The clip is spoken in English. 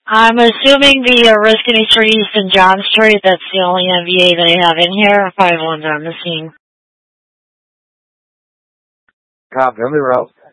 I'm assuming the Riskin Street East and John Street, that's the only MVA they have in here. 5-1's on the scene. Copy, on the route.